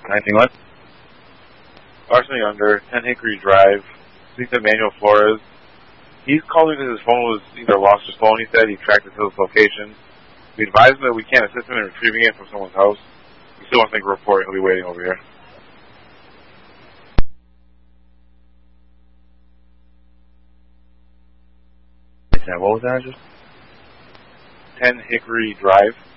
91. Larceny under 10 Hickory Drive. Speak to Manuel Flores. He's calling because his phone was either lost or stolen, he said. He tracked it to his location. We advised him that we can't assist him in retrieving it from someone's house. He still wants to make a report. He'll be waiting over here. What was that address? 10 Hickory Drive.